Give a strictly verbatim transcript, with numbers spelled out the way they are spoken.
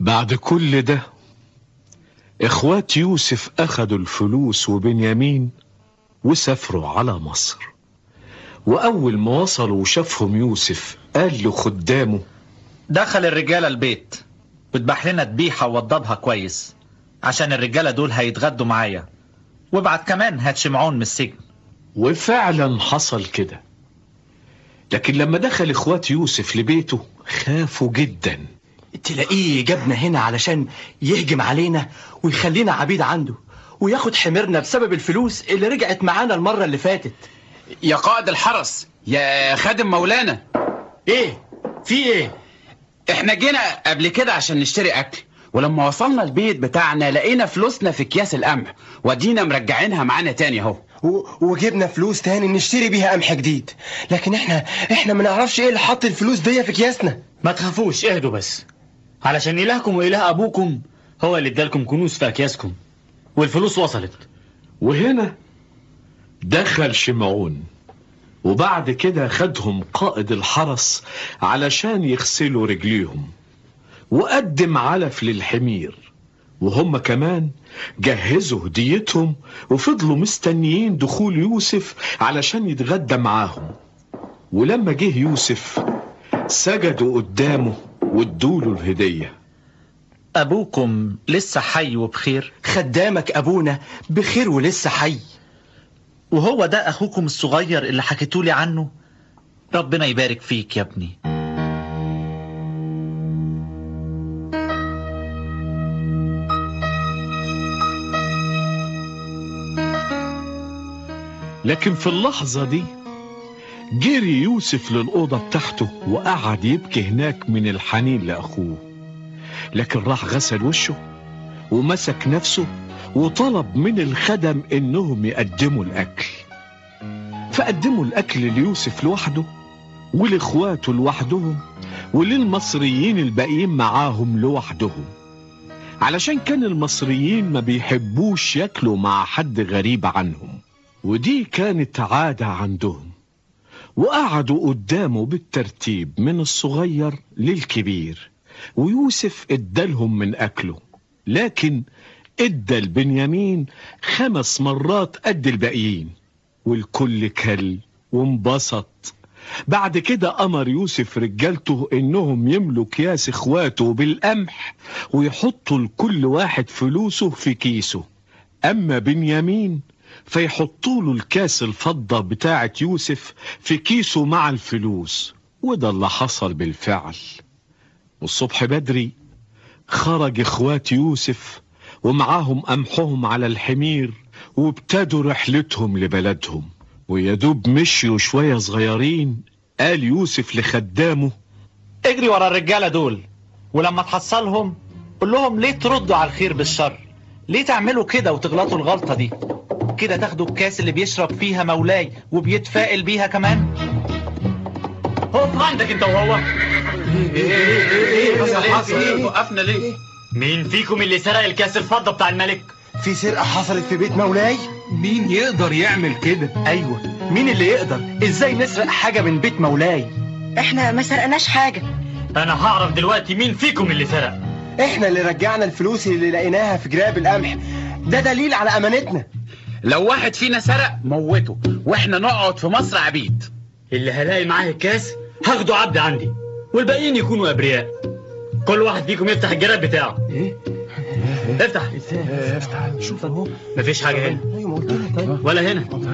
بعد كل ده اخوات يوسف اخدوا الفلوس وبنيامين وسافروا على مصر. واول ما وصلوا وشافهم يوسف قال له خدامه: دخل الرجالة البيت وذبح لنا ذبيحة ووضبها كويس عشان الرجالة دول هيتغدوا معايا، وابعت كمان هات شمعون من السجن. وفعلا حصل كده. لكن لما دخل اخوات يوسف لبيته خافوا جدا. تلاقيه جابنا هنا علشان يهجم علينا ويخلينا عبيد عنده وياخد حميرنا بسبب الفلوس اللي رجعت معانا المرة اللي فاتت. يا قائد الحرس، يا خادم مولانا، ايه في ايه؟ احنا جينا قبل كده عشان نشتري اكل، ولما وصلنا البيت بتاعنا لقينا فلوسنا في اكياس القمح ودينا مرجعينها معانا تاني اهو. وجبنا فلوس تاني نشتري بيها قمح جديد، لكن احنا احنا ما نعرفش ايه اللي حط الفلوس دي في اكياسنا. ما تخافوش، اهدوا بس، علشان إلهكم وإله أبوكم هو اللي ادالكم كنوز في أكياسكم والفلوس وصلت. وهنا دخل شمعون، وبعد كده خدهم قائد الحرس علشان يغسلوا رجليهم، وقدم علف للحمير، وهم كمان جهزوا هديتهم وفضلوا مستنيين دخول يوسف علشان يتغدى معاهم. ولما جه يوسف سجدوا قدامه وادوله الهدية. أبوكم لسه حي وبخير؟ خدامك أبونا بخير ولسه حي. وهو ده أخوكم الصغير اللي حكيتولي عنه؟ ربنا يبارك فيك يا ابني. لكن في اللحظة دي جري يوسف للأوضة بتاعته وقعد يبكي هناك من الحنين لأخوه. لكن راح غسل وشه ومسك نفسه وطلب من الخدم إنهم يقدموا الأكل. فقدموا الأكل ليوسف لوحده ولإخواته لوحدهم وللمصريين الباقيين معاهم لوحدهم، علشان كان المصريين ما بيحبوش ياكلوا مع حد غريب عنهم، ودي كانت عادة عندهم. وقعدوا قدامه بالترتيب من الصغير للكبير، ويوسف ادالهم من أكله، لكن ادى البنيامين خمس مرات قد الباقيين، والكل كل وانبسط. بعد كده أمر يوسف رجالته إنهم يملوا أكياس إخواته بالقمح ويحطوا لكل واحد فلوسه في كيسه، أما بنيامين فيحطوا له الكاس الفضة بتاعة يوسف في كيسه مع الفلوس. وده اللي حصل بالفعل. والصبح بدري خرج إخوات يوسف ومعاهم قمحهم على الحمير وابتدوا رحلتهم لبلدهم. ويدوب مشيوا شوية صغيرين قال يوسف لخدامه: اجري ورا الرجالة دول، ولما تحصلهم قول لهم ليه تردوا على الخير بالشر، ليه تعملوا كده وتغلطوا الغلطة دي كده، تاخدوا الكاس اللي بيشرب فيها مولاي وبيتفائل بيها كمان. اقف عندك انت وهو. ايه ايه ايه ايه حصل؟ وقفنا ليه؟ مين فيكم اللي سرق الكاس الفضة بتاع الملك؟ في سرقة حصلت في بيت مولاي؟ مين يقدر يعمل كده؟ ايوه، مين اللي يقدر؟ ازاي نسرق حاجة من بيت مولاي؟ احنا ما سرقناش حاجة. انا هعرف دلوقتي مين فيكم اللي سرق. احنا اللي رجعنا الفلوس اللي لقيناها في جراب القمح، ده دليل على امانتنا. لو واحد فينا سرق موته، واحنا نقعد في مصر عبيد. اللي هلاقي معاه الكاس هاخده عبد عندي، والباقيين يكونوا ابرياء. كل واحد فيكم يفتح الجراب بتاعه. ايه؟ افتح. افتح. شوف اهو، مفيش حاجة هنا ايوه ما قلت لك. ولا هنا.